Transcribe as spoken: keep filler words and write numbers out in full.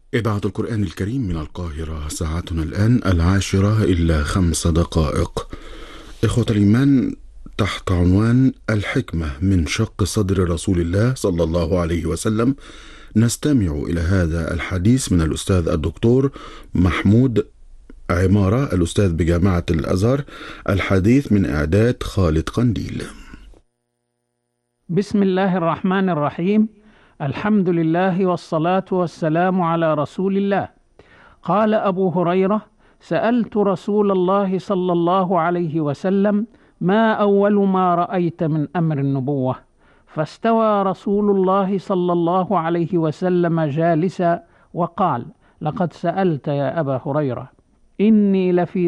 إذاعة القرآن الكريم من القاهرة، ساعتنا الآن العاشرة إلا خمس دقائق. إخوة الإيمان، تحت عنوان الحكمة من شق صدر رسول الله صلى الله عليه وسلم، نستمع إلى هذا الحديث من الأستاذ الدكتور محمود عمارة، الأستاذ بجامعة الأزهر. الحديث من إعداد خالد قنديل. بسم الله الرحمن الرحيم. الحمد لله والصلاة والسلام على رسول الله. قال أبو هريرة: سألت رسول الله صلى الله عليه وسلم: ما أول ما رأيت من أمر النبوة؟ فاستوى رسول الله صلى الله عليه وسلم جالسا وقال: لقد سألت يا أبا هريرة، إني لفي